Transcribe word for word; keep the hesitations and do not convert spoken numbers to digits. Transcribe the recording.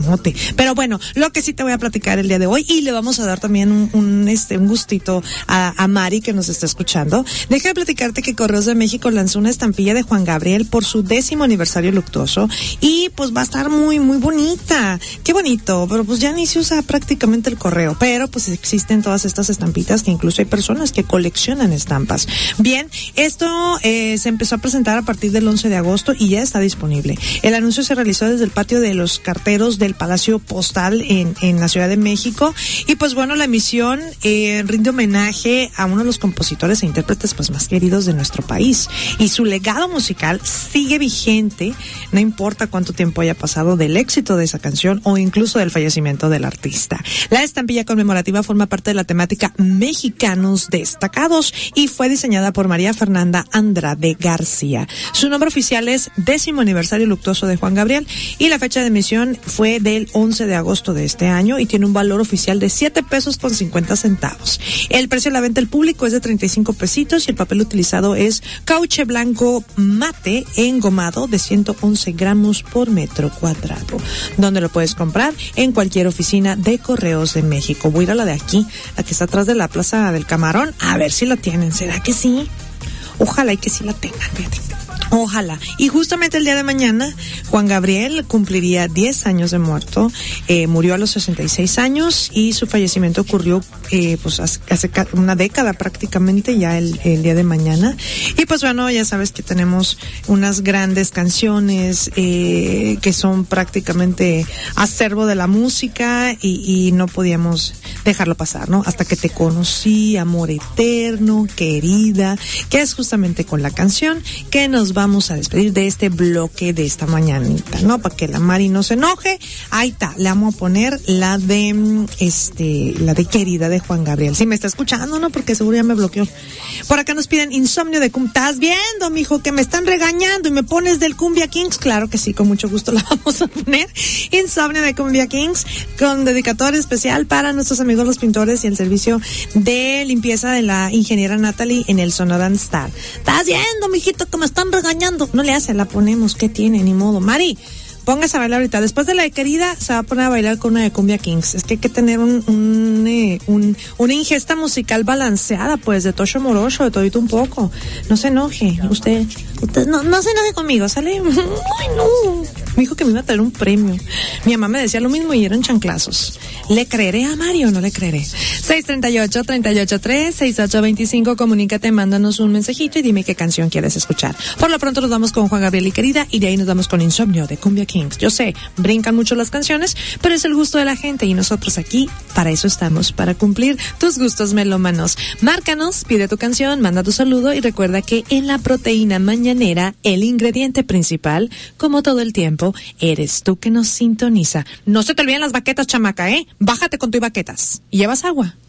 camote. Pero bueno, lo que sí te voy a platicar el día de hoy, y le vamos a dar también un, un este un gustito a, a Mari, que nos está escuchando. Deja de platicarte que Correos de México lanzó una estampilla de Juan Gabriel por su décimo aniversario luctuoso, y pues va a estar muy, muy bonita. Qué bonito, pero pues ya ni se usa prácticamente el correo, pero pues existen todas estas estampitas que incluso hay personas que coleccionan estampas. Bien, esto eh, se empezó a presentar a partir del once de agosto y ya está disponible. El anuncio se realizó desde el patio de los carteros del Palacio Postal en, en la Ciudad de México, y pues bueno, la emisión eh, rinde homenaje a uno de los compositores e intérpretes pues más queridos de nuestro país, y su legado musical sigue vigente, no importa cuánto tiempo haya pasado del éxito de esa canción o incluso del fallecimiento del artista. La estampilla conmemorativa forma parte de la temática Mexicanos Destacados y fue diseñada por María Fernanda Andrade García. Su nombre oficial es décimo aniversario luctuoso de Juan Gabriel, y la fecha de emisión fue del once de agosto de este año, y tiene un valor oficial de siete pesos con cincuenta centavos. El precio de la venta al público es de treinta y cinco pesitos, y el papel utilizado es cauche blanco mate engomado de ciento once gramos por metro cuadrado. ¿Dónde lo puedes comprar? En cualquier oficina de Correos de México. Voy a ir a la de aquí, la que está atrás de la Plaza del Camarón, a ver si la tienen. ¿Será que sí? Ojalá y que sí la tengan, fíjate. Ojalá. Y justamente el día de mañana, Juan Gabriel cumpliría diez años de muerto. Eh, murió a los sesenta y seis años, y su fallecimiento ocurrió eh, pues hace, hace una década prácticamente, ya el, el día de mañana. Y pues bueno, ya sabes que tenemos unas grandes canciones eh, que son prácticamente acervo de la música, y, y no podíamos dejarlo pasar, ¿no? Hasta que te conocí, Amor Eterno, Querida, que es justamente con la canción que nos vamos a despedir de este bloque de esta mañanita, ¿no? Para que la Mari no se enoje. Ahí está, le vamos a poner la de este, la de Querida de Juan Gabriel. Si me está escuchando, ¿no? Porque seguro ya me bloqueó. Por acá nos piden Insomnio de Cumbia. ¿Estás viendo, mijo, que me están regañando y me pones del Cumbia Kings? Claro que sí, con mucho gusto la vamos a poner. Insomnio de Cumbia Kings, con dedicatoria especial para nuestros amigos los pintores y el servicio de limpieza de la ingeniera Natalie en el Sonoran Star. ¿Estás viendo, mijito, que me están regañando? No le hace, la ponemos, ¿qué tiene? Ni modo. Mari, póngase a bailar ahorita. Después de la de Querida, se va a poner a bailar con una de Cumbia Kings. Es que hay que tener un, un, eh, un una ingesta musical balanceada, pues, de Tocho Morocho, de todito un poco. No se enoje, usted, usted no, no se enoje conmigo, ¿sale? Ay, no. Me dijo que me iba a traer un premio. Mi mamá me decía lo mismo y eran chanclazos. ¿Le creeré a Mario o no le creeré? seis tres ocho, tres ocho tres, seis ocho dos cinco, comunícate, mándanos un mensajito y dime qué canción quieres escuchar. Por lo pronto nos vamos con Juan Gabriel y Querida, y de ahí nos vamos con Insomnio de Cumbia Kings. Yo sé, brincan mucho las canciones, pero es el gusto de la gente, y nosotros aquí para eso estamos, para cumplir tus gustos melómanos. Márcanos, pide tu canción, manda tu saludo, y recuerda que en la proteína mañanera el ingrediente principal, como todo el tiempo, eres tú que nos sintoniza. No se te olviden las baquetas, chamaca, ¿eh? Bájate con tus baquetas. ¿Y llevas agua?